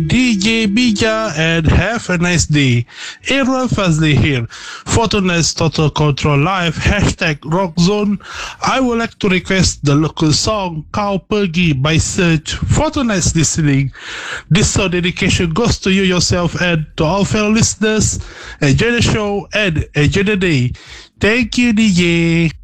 DJ Bija and have a nice day. Aaron Fazli here. For tonight's Total Control Live, hashtag Rock Zone, I would like to request the local song Kau Pergi by Surge for tonight's listening. This song dedication goes to you yourself and to all fellow listeners. Enjoy the show and enjoy the day. Thank you, DJ.